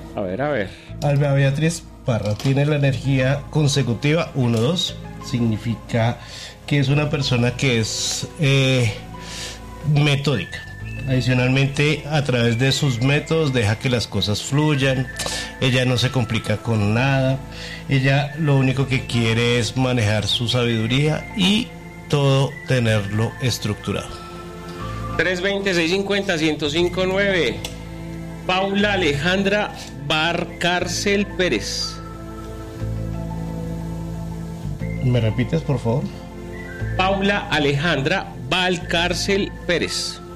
A ver, a ver. Alba Beatriz Parra tiene la energía consecutiva 1-2. Significa que es una persona que es metódica. Adicionalmente, a través de sus métodos deja que las cosas fluyan. Ella no se complica con nada. Ella lo único que quiere es manejar su sabiduría y todo tenerlo estructurado. 320-650-1059. Paula Alejandra Barcárcel Pérez. ¿Me repites, por favor? Paula Alejandra Valcárcel Pérez.